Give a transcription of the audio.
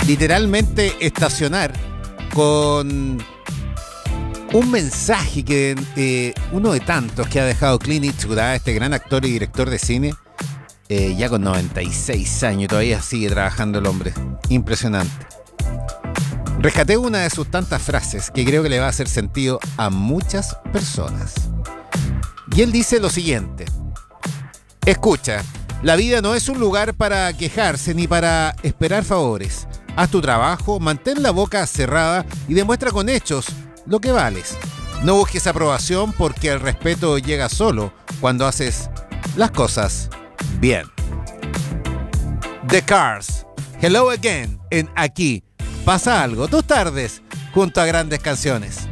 literalmente estacionar con un mensaje que uno de tantos que ha dejado Clint Eastwood, este gran actor y director de cine, ya con 96 años, todavía sigue trabajando el hombre. Impresionante. Rescaté una de sus tantas frases que creo que le va a hacer sentido a muchas personas. Y él dice lo siguiente: escucha, la vida no es un lugar para quejarse ni para esperar favores. Haz tu trabajo, mantén la boca cerrada y demuestra con hechos lo que vales. No busques aprobación porque el respeto llega solo cuando haces las cosas bien. The Cars, Hello Again, en Aquí Pasa Algo, tus tardes junto a grandes canciones.